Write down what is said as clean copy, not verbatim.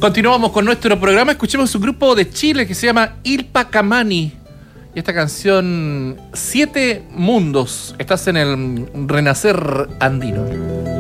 Continuamos con nuestro programa. Escuchemos un grupo de Chile que se llama Ilpa Camani. Y esta canción, Siete Mundos. Estás en el Renacer Andino.